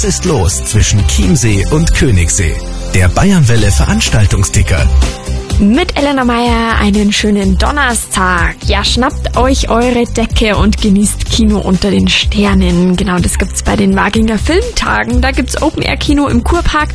Was ist los zwischen Chiemsee und Königssee? Der Bayernwelle Veranstaltungsticker. Mit Elena Meyer einen schönen Donnerstag. Ja, schnappt euch eure Decke und genießt Kino unter den Sternen. Genau, das gibt's bei den Maginger Filmtagen. Da gibt's Open-Air-Kino im Kurpark